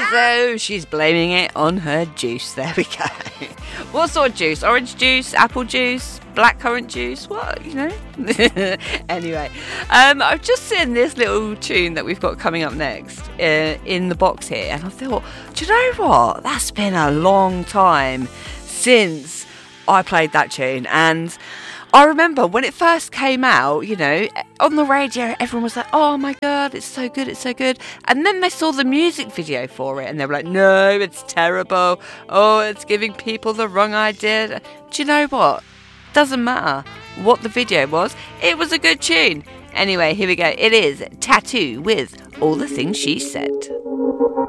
So she's blaming it on her juice. There we go. What sort of juice? Orange juice, apple juice, blackcurrant juice? What, you know? Anyway, I've just seen this little tune that we've got coming up next in the box here, and I thought, do you know what? That's been a long time since I played that tune, and I remember when it first came out, you know, on the radio, everyone was like, oh my God, it's so good, it's so good. And then they saw the music video for it and they were like, no, it's terrible. Oh, it's giving people the wrong idea. Do you know what? Doesn't matter what the video was. It was a good tune. Anyway, here we go. It is Tattoo with All the Things She Said.